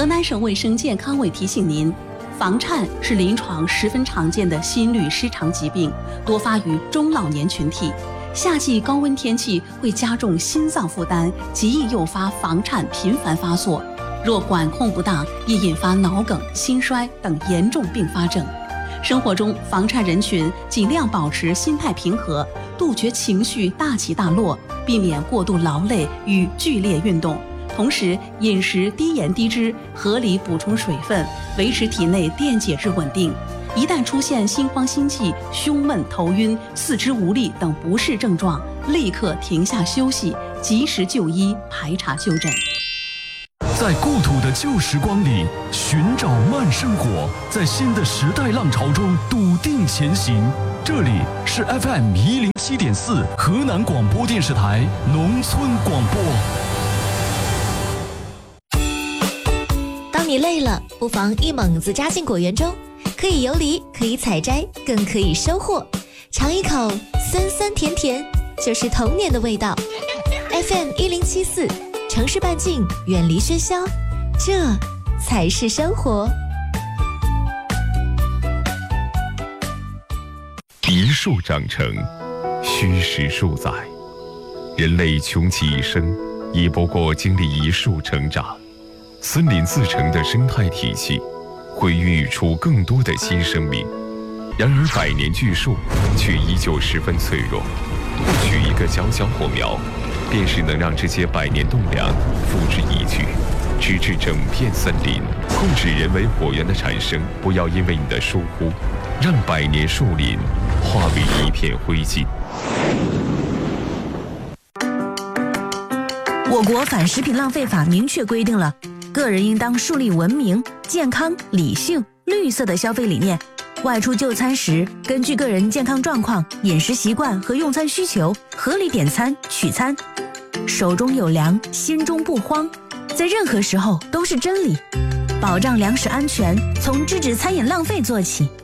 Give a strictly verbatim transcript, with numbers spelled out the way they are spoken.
河南省卫生健康委提醒您，房颤是临床十分常见的心律失常疾病，多发于中老年群体。夏季高温天气会加重心脏负担，极易诱发房颤频繁发作。若管控不当，易引发脑梗、心衰等严重并发症。生活中，房颤人群尽量保持心态平和，杜绝情绪大起大落，避免过度劳累与剧烈运动。同时，饮食低盐低脂，合理补充水分，维持体内电解质稳定。一旦出现心慌心悸、胸闷、头晕、四肢无力等不适症状，立刻停下休息，及时就医，排查就诊。 在故土的旧时光里寻找慢生活，在新的时代浪潮中笃定前行。这里是 F M 一零七点四河南广播电视台农村广播。 当你累了，不妨一猛子扎进果园中，可以游离，可以采摘，更可以收获。尝一口酸酸甜甜，就是童年的味道。F M 一零七四，城市半径，远离喧嚣，这才是生活。 一树长成，虚实数载。人类穷其一生，也不过经历一树成长。森林自成的生态体系，会孕育出更多的新生命。然而，百年巨树却依旧十分脆弱。或许一个小小火苗，便是能让这些百年栋梁付之一炬，直至整片森林。控制人为火源的产生，不要因为你的疏忽，让百年树林化为一片灰烬。 我国反食品浪费法明确规定了，个人应当树立文明、健康、理性、绿色的消费理念。外出就餐时，根据个人健康状况、饮食习惯和用餐需求，合理点餐取餐。手中有粮，心中不慌，在任何时候都是真理。保障粮食安全，从制止餐饮浪费做起。